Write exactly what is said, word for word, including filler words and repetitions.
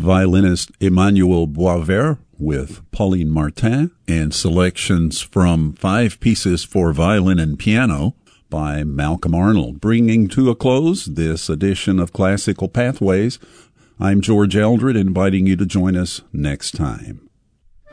violinist Emmanuel Boisvert with Pauline Martin, and selections from Five Pieces for Violin and Piano by Malcolm Arnold. Bringing to a close this edition of Classical Pathways, I'm George Eldred, inviting you to join us next time.